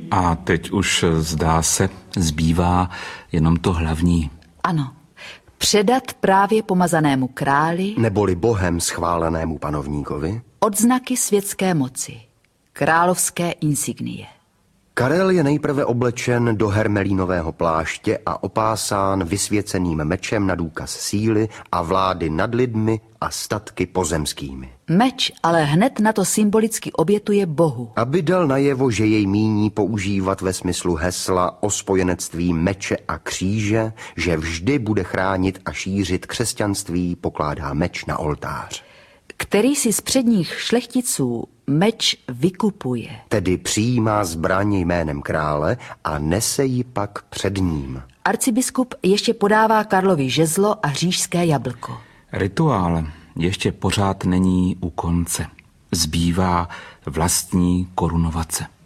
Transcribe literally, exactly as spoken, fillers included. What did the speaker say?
A teď už, zdá se, zbývá jenom to hlavní. Ano. Předat právě pomazanému králi, neboli Bohem schválenému panovníkovi, odznaky světské moci, královské insignie. Karel je nejprve oblečen do hermelínového pláště a opásán vysvěceným mečem na důkaz síly a vlády nad lidmi a statky pozemskými. Meč ale hned na to symbolicky obětuje Bohu. Aby dal najevo, že jej míní používat ve smyslu hesla o spojenectví meče a kříže, že vždy bude chránit a šířit křesťanství, pokládá meč na oltář. Který si z předních šlechticů meč vykupuje. Tedy přijímá zbraň jménem krále a nese ji pak před ním. Arcibiskup ještě podává Karlovi žezlo a říšské jablko. Rituál ještě pořád není u konce. Zbývá vlastní korunovace.